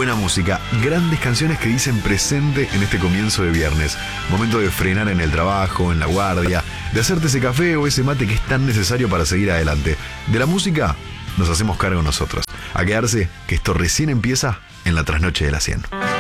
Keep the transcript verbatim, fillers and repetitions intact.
buena música, grandes canciones que dicen presente en este comienzo de viernes. Momento de frenar en el trabajo, en la guardia, de hacerte ese café o ese mate que es tan necesario para seguir adelante. De la música nos hacemos cargo nosotros. A quedarse, que esto recién empieza en la trasnoche de la cien.